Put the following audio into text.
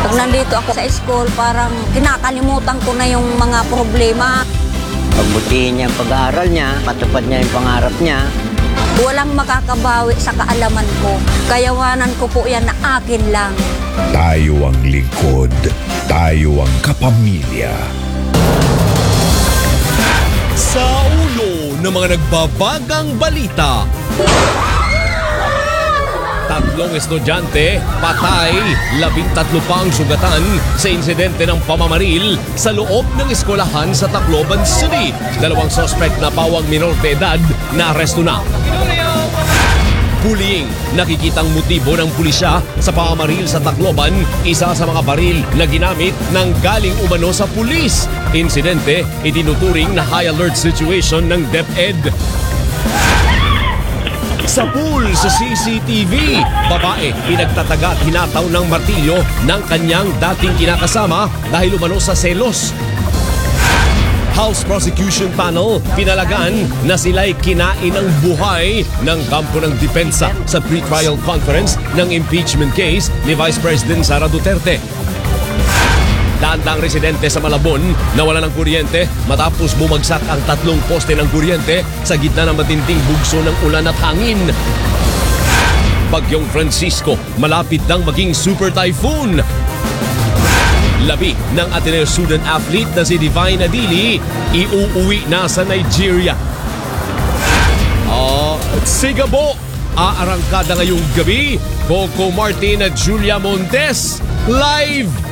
Pag nandito ako sa school, parang kinakalimutan ko na yung mga problema. Pagbutihin niya ang pag-aaral niya, patupad niya yung pangarap niya. Walang makakabawi sa kaalaman ko. Kayawanan ko po yan na akin lang. Tayo ang lingkod. Tayo ang kapamilya. Sa ulo ng mga nagbabagang balita. Tatlong estudyante, patay, 13 pang sugatan sa insidente ng pamamaril sa loob ng eskwelahan sa Tacloban City. 2 suspect na pawang minor de edad na aresto na. Bullying, nakikitang motibo ng pulisya sa pamamaril sa Tacloban, isa sa mga baril na ginamit ng galing umano sa pulis. Insidente, itinuturing na high alert situation ng DepEd. Sa pool sa CCTV, babae pinagtataga at hinataw ng martilyo ng kanyang dating kinakasama dahil umano sa selos. House Prosecution Panel pinalagaan na sila'y kinain ng buhay ng kampo ng depensa sa pre-trial conference ng impeachment case ni Vice President Sara Duterte. Daang residente sa Malabon nawala ng kuryente matapos bumagsak ang 3 poste ng kuryente sa gitna ng matinding bugso ng ulan at hangin. Bagyong Francisco malapit nang maging super typhoon. Labi ng Ateneo student athlete na si Divine Adili iuuwi na sa Nigeria. Sigabo, aarangkada ngayong gabi. Coco Martin at Julia Montes live